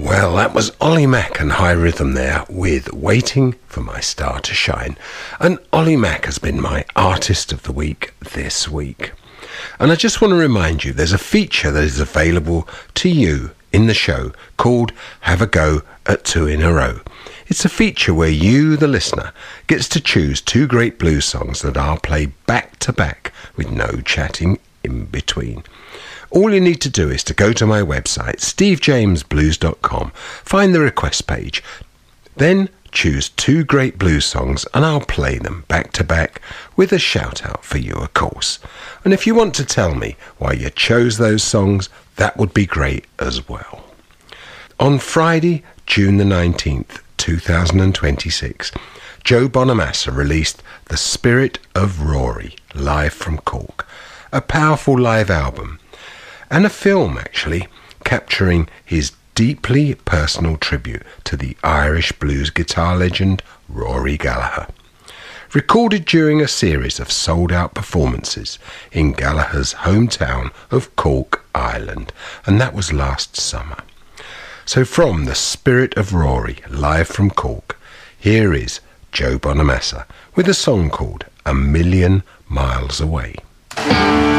Well, that was Ollie Mack and High Rhythm there with Waiting for My Star to Shine. And Ollie Mack has been my Artist of the Week this week. And I just want to remind you, there's a feature that is available to you in the show called Have a Go at Two in a Row. It's a feature where you, the listener, gets to choose two great blues songs that I'll play back to back with no chatting in between. All you need to do is to go to my website, stevejamesblues.com, find the request page, then choose two great blues songs and I'll play them back to back with a shout out for you, of course. And if you want to tell me why you chose those songs, that would be great as well. On Friday, June the 19th, 2026, Joe Bonamassa released The Spirit of Rory, live from Cork, a powerful live album, and a film actually capturing his deeply personal tribute to the Irish blues guitar legend Rory Gallagher. Recorded during a series of sold-out performances in Gallagher's hometown of Cork, Ireland, and that was last summer. So from The Spirit of Rory, live from Cork, here is Joe Bonamassa with a song called A Million Miles Away.